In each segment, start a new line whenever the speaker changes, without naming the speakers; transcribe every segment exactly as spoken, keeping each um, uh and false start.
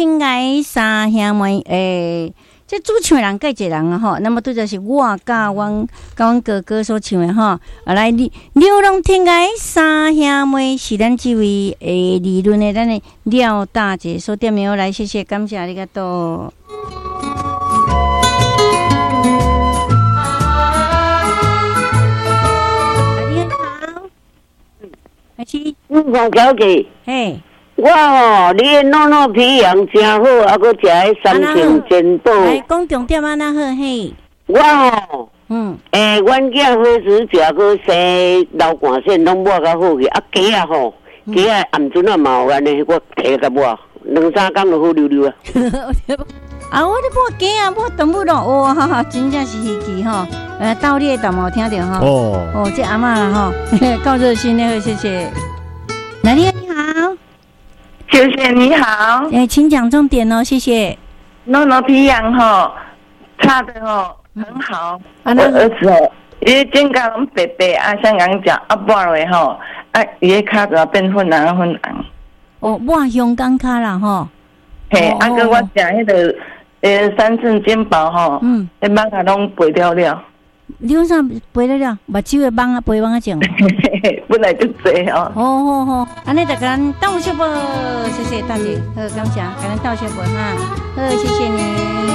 天涯三兄妹，诶、欸，这主唱的人介济人啊吼，那么对就是我甲阮甲阮哥哥所唱的吼，啊来流浪天涯三兄妹是咱这位诶理论的咱的廖大姐所点名来，谢谢感谢ありがとう。
嗯，黄小姐，
嘿，
我吼，你的糯糯皮羊真好，还佫食迄三星煎煲。
来讲重点啊，那好嘿。
我吼，嗯，诶，阮囝伙食食佫生流汗腺，拢抹较好去。啊，鸡啊吼，鸡啊暗阵啊嘛有安尼，我摕甲抹，两三工就好溜溜啊。
啊，我咧抹鸡啊，抹动物咯，哇哈哈，真正是稀奇吼。呃，道理都冇听到哈。哦哦，这阿嬷啦哈，够热心的，谢谢。哪里你好，
谢谢你好。
哎，请讲重点哦，谢谢。
糯糯皮羊吼，差的吼很好。啊，那儿子哦，伊健康拢白白啊，香港脚啊，抹落吼，啊，伊个脚就变粉红粉红。
哦，抹香港脚啦吼。
嘿，啊，个我食迄个呃三寸煎包吼，嗯，迄蠓仔拢肥了了。
你讲啥肥了了？目睭的蠓啊，肥蠓啊种。
本来就多哦。
好好好，安尼就甲咱道谢啵，谢谢大姐，好感谢，甲咱道谢啵哈，好谢谢你。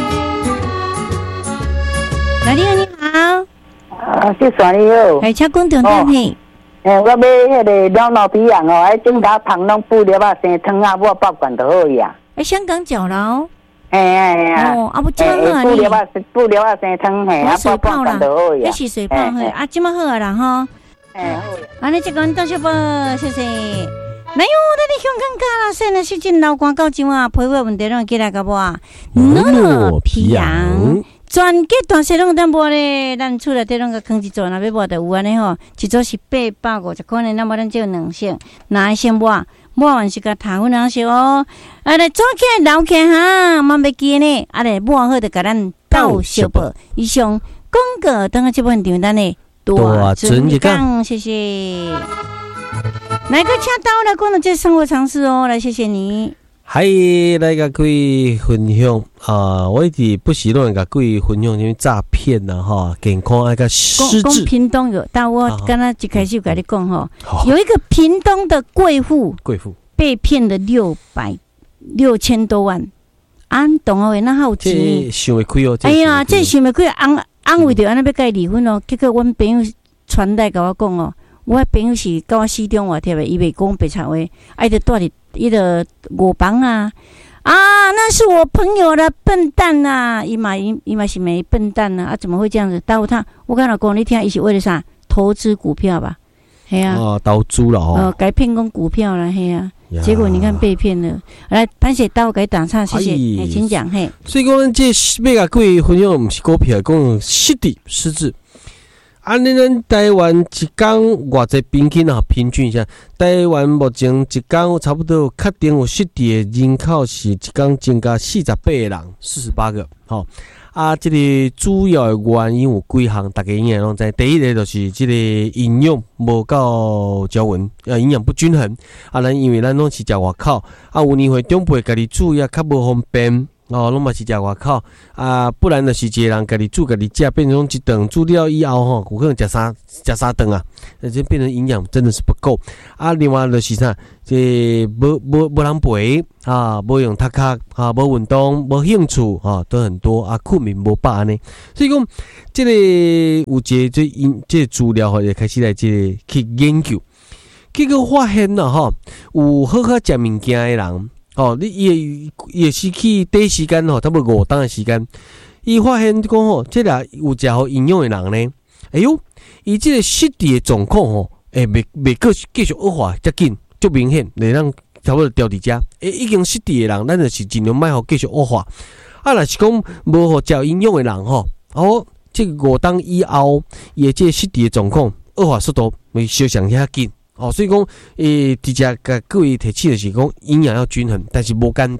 哪里你好？
啊，谢谢你好。
哎，请讲重点嘿。
诶，我买迄个鸟脑皮羊哦，迄种甲芳拢布料啊，生汤啊，我爆管就好呀。
哎，香港脚喽。
哎哎呀！
哦，啊不怎么好啊？
布料啊，布料啊，生汤嘿，啊
水泡啦，
那
是水泡嘿，啊怎么好啊啦哈？哎，好。安尼这个道谢啵，谢谢。哪有咱的香港脚啦？现在是真流汗到怎啊？皮肤问题拢起来个无啊？糯皮羊，全家大细拢当无咧，咱厝内底拢个扛一组，若要无就有安尼吼，一组是八百五十块呢，那么咱只有两箱，哪一箱无？抹完是甲糖粉红色哦，啊来做起来留起哈，莫袂记呢，啊来抹好就甲咱倒小啵。以上广告等下这部分场咱的大尊一讲，谢谢。来个请到来讲的这生活常识哦，来谢谢你。
嗨，来甲各位分享啊、呃！我一直不时拢甲各位分享因为诈骗呐哈，健康那个失智。
屏东有，但我刚刚一开始有跟你讲哈，有一个屏东的贵妇，
贵妇
被骗了六百六千多万，安懂哦？那好钱，
想会开哦！
哎呀，这想会开，安安慰着安尼要甲伊离婚哦。结果阮朋友传来甲我讲哦，我朋友是甲我四中话贴的，伊袂讲白贼话，爱着住伫。伊的我房啊啊，那是我朋友的笨蛋呐！伊嘛伊伊嘛是没笨蛋呐啊，怎么会这样子？耽误他，我跟他讲，你听，伊是为了啥？投资股票吧？嘿啊，
哦，投资了哦，
呃，改骗讲股票了，嘿啊，结果你看被骗了。来，潘姐刀给打岔，谢谢，哎，请讲嘿。
所以讲，咱这要甲各位分享，毋是股票，讲失智失智。安尼，咱台湾一天偌济平均啊？平均一下，台湾目前一天差不多确定有失智的人口是一天增加四十八个人，四十八个。吼、哦、啊，这个主要的原因有几项，大家应该拢知。第一个就是这个营养无够均匀，啊，营养不均衡。啊，咱因为咱拢是食外口，啊，有年岁长辈家己煮也较无方便。哦，拢嘛是食外口啊，不然就是一个人家己煮家己食，变成一顿煮了以后吼，有可能食三食三顿啊，而且变成营养真的是不够啊。另外就是啥，这无无无人陪啊，无用读课啊，无运动，无兴趣啊，都很多啊，困眠无饱呢。所以讲，这个有一个这因这个资料吼，就开始来这个去研究，结果发现了吼，有好好食物件的人。哦，你也也是去短时间吼，差不多五档的时间，伊发现讲吼，这俩有食好营养的人呢，哎呦，伊这个失智的状况吼，诶，未未个继续恶化遮紧，足明显，来让差不多调伫遮，诶，已经失智的人，咱就是尽量莫互继续恶化。啊，若是讲无互食营养的人吼，哦，这个五档以后，伊的这个失智的状况恶化速度会相像遐紧。哦，所以讲，诶，直接甲各位提起的是讲营养要均衡，但是无简单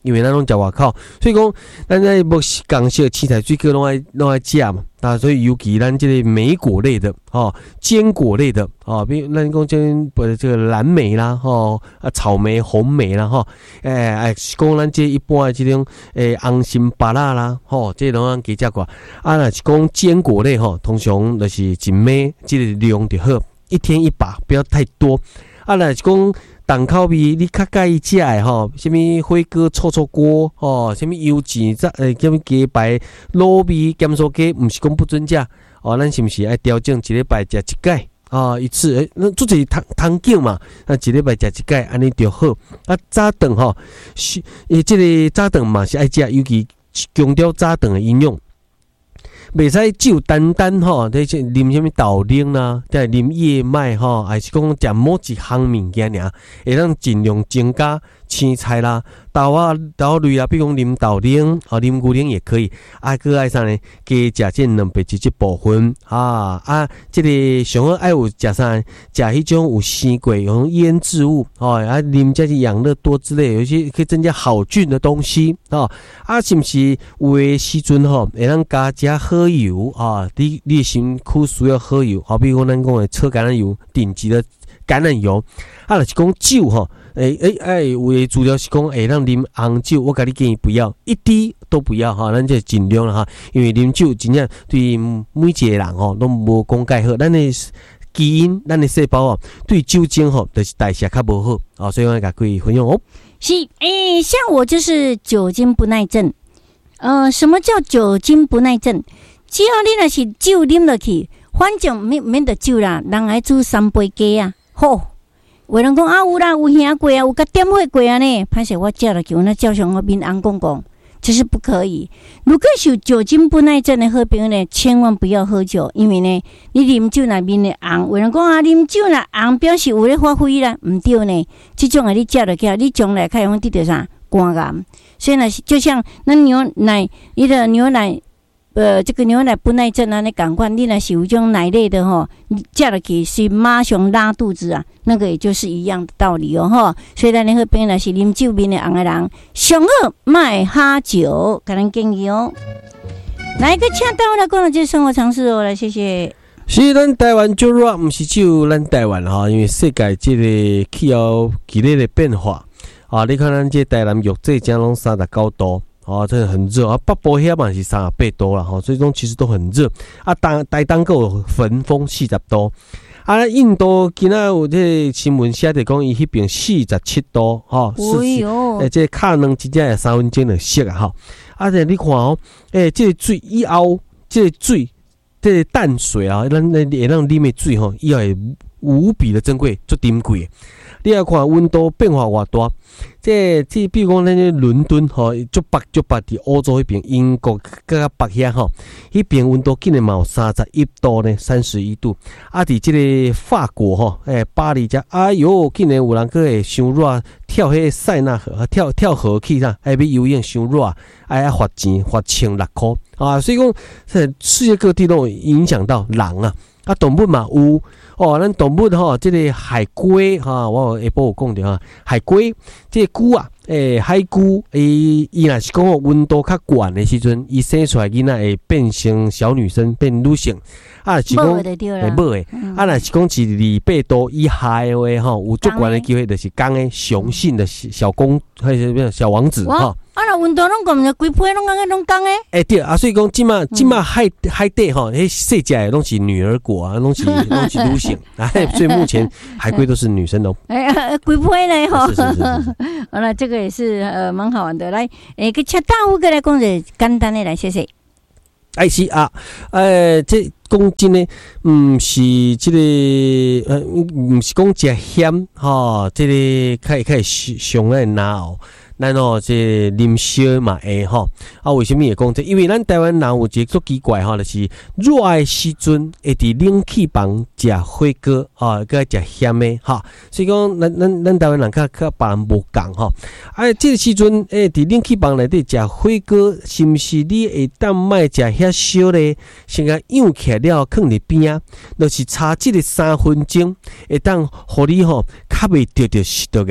因为咱拢食外口，所以讲咱在墨西港式青菜水果拢爱拢爱食嘛。啊，所以尤其咱这个莓果类的哦，坚果类的哦，比如咱讲这不这个蓝莓啦，吼啊草莓、红莓啦，吼，诶哎，讲咱这一般的这种诶红心芭乐啦，吼，这拢咱加食过。啊，若是讲坚果类吼，通常就是一枚，这个量就好，一天一把，不要太多。啊，若是讲重口味，你较介意食的吼，什么火锅、臭臭锅，哦，什么油煎炸诶，什么鸡排、卤味、咸酥鸡，毋是讲不准食哦，咱是毋是爱调整一礼拜食一摆啊？一次诶，那做一汤汤饺嘛，那一礼拜食一摆，安尼就好。啊，早顿吼，是诶，即个早顿嘛是爱食，尤其强调早顿的营养。袂使只有单单吼，即是啉什么豆奶啦，再啉燕麦吼，还是讲食某一项物件尔，会当尽量增加青菜啦、豆啊、豆类啊，比如讲啉豆奶、啊啉牛奶也可以。啊，搁爱啥呢？加食这蛋白质这部分啊啊，这个上好爱有食啥？食迄种有生过、有腌制物哦，啊啉这些养乐多之类，有一些可以增加好菌的东西哦。啊，是毋是有诶时阵吼，会当加加好油啊？你你身躯需要好油，好比如讲咱讲诶车橄榄油，顶级的橄榄油。啊，若是讲酒吼，诶诶哎，有诶资料是讲会当啉红酒，我甲你建议不要一滴都不要哈，咱就尽量啦哈，因为啉酒真正对每一个人吼都无讲介好，咱诶基因、咱诶细胞哦，对酒精吼就是代谢较无好啊，所以我甲各位分享哦。
是诶，像我就是酒精不耐症。呃，什么叫酒精不耐症？只要你若是酒啉落去，反正免免得酒啦，人爱煮三杯鸡啊，吼。有人讲啊，有啦，有兄过啊，有甲点火过啊呢。歹势我食落去，我那照上我面红讲讲，这是不可以。如果是有酒精不耐症的好朋友呢，千万不要喝酒，因为呢，你啉酒那面的红，有人讲啊，啉酒那红表示有咧发挥啦，唔对呢。这种啊，你食落去，你将来开始得到啥肝癌。所以呢，就像那牛奶，你的牛奶。呃，这个牛奶不耐症啊，你赶快，你若是有种奶类的吼，你食落去是马上拉肚子啊，那个也就是一样的道理哦吼。所以咱你好朋友若是啉酒面的红的人，上好卖哈酒，给咱建议哦。来一个恰到来讲了这生活常识哦，来谢谢。
是咱台湾酒热，毋是只有咱台湾哈，因为世界这个气候剧烈的变化啊，你看咱这台南玉这江拢三十九度。哦，这个很热啊，北部遐嘛是三十八度啦，吼，所以讲其实都很热啊。当台东个有焚风四十度，啊，印度今仔有这新闻写的讲，伊迄边四十七度，吼，
哎呦，
诶，这卡能真正会三分钟就熄啊，吼。啊，这你看哦，诶，这个水以后，这个水，这个淡水啊，咱咱会让啉的水吼，以后会无比的珍贵，足珍贵。你要看温度变化偌大，这这比如讲咱这伦敦吼，足北足北伫欧洲迄边，英国甲北遐吼，迄边温度竟然嘛有三十一度呢，三十一度。啊，伫这个法国吼，诶，巴黎遮，哎哟，竟然有人去会伤热，跳迄个塞纳河，跳跳河去啥，还要游泳伤热，哎呀，罚钱罚千六块啊！所以讲，世界各地都有影响到人啊。啊，动物嘛有哦，咱动物吼，这个海龟哈，我下晡有讲着哈，海龟这个龟啊，诶、欸，海龟诶，伊若是讲温度较悬的时阵，伊生出来囡仔会变成小女生，变女性。啊，是讲会无诶，啊，若是讲是二百度以下的话吼，有足悬的机会，就是讲诶雄性的小公还是小王子哈。
啊，若温度拢讲，规批拢讲拢讲诶。
诶，对啊，所以讲即马即马海海底吼，迄细只诶拢是女儿国啊，拢是拢是女性，哎，所以目前海龟都是女生哦。
哎，规批咧吼。
是是是是。
好了，这个也是呃蛮好玩的。来，诶，个恰大夫过来讲者简单的来，谢谢。
哎是啊，呃，这讲真诶，毋是即、这个呃，毋是讲食咸吼，即、这个较较上来闹。咱吼这啉烧嘛会吼，啊为什么会讲这？因为咱台湾人有一个足奇怪吼，就是热的时阵会伫冷气房食火锅，吼，搁食咸的吼。所以讲，咱咱咱台湾人较较别人无共吼。啊，这个时阵诶，伫冷气房内底食火锅，是毋是你会当莫食遐烧咧？先甲养起来了，放伫边啊，就是差即个三分钟，会当互你吼较袂着着食着癌。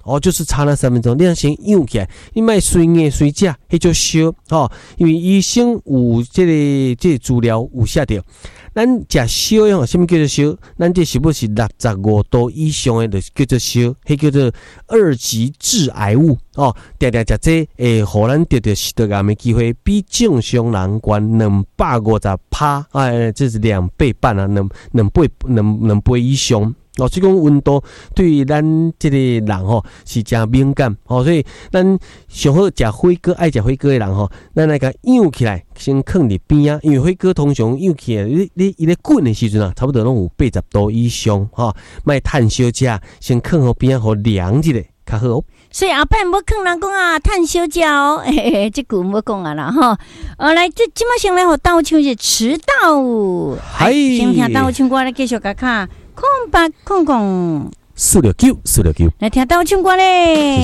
哦，就是差那三分钟，你要先养起来，你莫随硬随食，迄种烧哦，因为医生有这个这个资料有写着，咱食烧吼，什么叫做烧？咱这是不是六十五度以上的，就叫做烧，迄叫做二级致癌物哦。定定食这会互咱得到食得癌的机会，比正常人高两百五十趴，哎，这是两倍半啊，两两倍两两倍以上。哦，即讲温度对于咱即个人吼是真敏感，哦，所以咱上好食火锅爱食火锅的人吼，咱来甲养起来，先放伫边啊，因为火锅通常养起来，你你伊咧滚的时阵啊，差不多拢有八十度以上，吼，莫趁烧食，先放好边啊，互凉一下，较好哦。
所以后摆无坑人讲啊，趁小食哦，嘿嘿，这句无讲啊啦吼。呃，来，这即马先来互倒唱是迟到，
嗨，
先听倒唱歌来继续甲卡空白空空，
四六九四六九，
来听倒唱歌咧。